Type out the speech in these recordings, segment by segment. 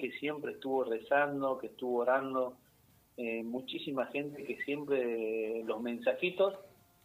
que siempre estuvo rezando, que estuvo orando, muchísima gente que siempre los mensajitos,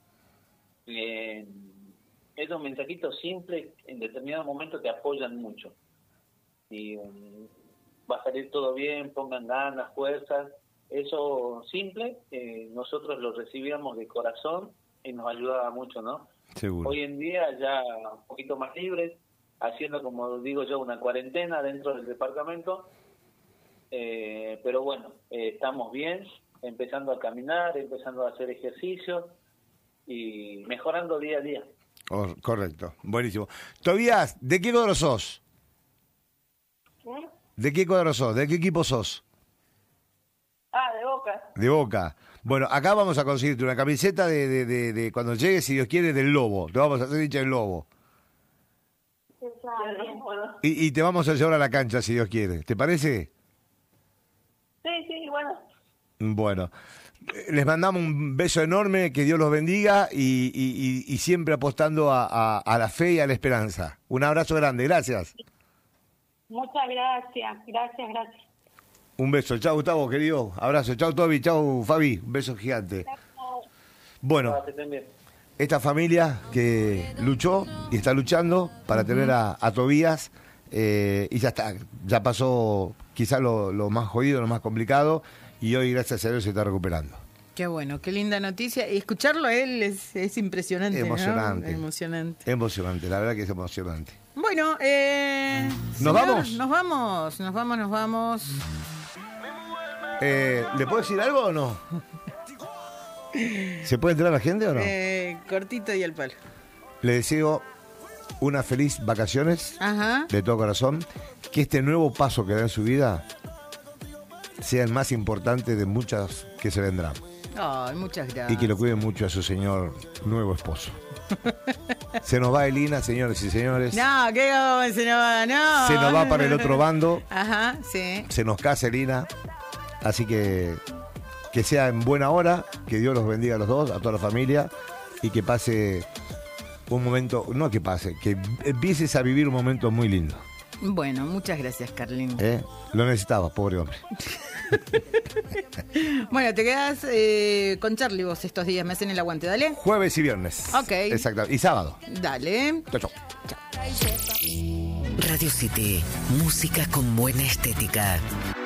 esos mensajitos simples en determinado momento te apoyan mucho. Y va a salir todo bien, pongan ganas, fuerzas. Eso simple, nosotros lo recibíamos de corazón y nos ayudaba mucho, ¿no? Seguro. Hoy en día ya un poquito más libres, haciendo, como digo yo, una cuarentena dentro del departamento, pero bueno, estamos bien, empezando a caminar, empezando a hacer ejercicio y mejorando día a día. Correcto, buenísimo. Tobías, ¿de qué cuadro sos? ¿De qué cuadro sos? ¿De qué equipo sos? De Boca. De Boca. Bueno, acá vamos a conseguirte una camiseta de cuando llegues, si Dios quiere, del Lobo. Te vamos a hacer hincha del Lobo. Y te vamos a llevar a la cancha, si Dios quiere. ¿Te parece? Sí, bueno. Bueno, les mandamos un beso enorme, que Dios los bendiga y siempre apostando a la fe y a la esperanza. Un abrazo grande, gracias. Muchas gracias. Un beso, chau Gustavo, querido, abrazo, chau Toby, chau Fabi, un beso gigante. Bueno, esta familia que luchó y está luchando para tener a Tobías, y ya está, ya pasó quizás lo más jodido, lo más complicado, y hoy gracias a Dios se está recuperando. Qué bueno, qué linda noticia. Y escucharlo a él es impresionante. Emocionante. ¿No? Emocionante. Emocionante, la verdad que es emocionante. Bueno, ¿Nos vamos? Nos vamos. ¿Le puedo decir algo o no? ¿Se puede entrar la gente o no? Cortito y al palo. Le deseo unas feliz vacaciones. Ajá. De todo corazón. Que este nuevo paso que da en su vida sea el más importante de muchas que se vendrán. Ay, muchas gracias. Y que lo cuide mucho a su señor nuevo esposo. Se nos va Elina, señores y señores. No, ¿qué se nos va? No. Se nos va para el otro bando. Ajá, sí. Se nos casa Elina. Así que sea en buena hora, que Dios los bendiga a los dos, a toda la familia, y que pase un momento, no que pase, que empieces a vivir un momento muy lindo. Bueno, muchas gracias, Carlín. Lo necesitabas, pobre hombre. Bueno, te quedas con Charlie vos estos días, me hacen el aguante, dale. Jueves y viernes. Ok. Exacto. Y sábado. Dale. Chau. Radio City, música con buena estética.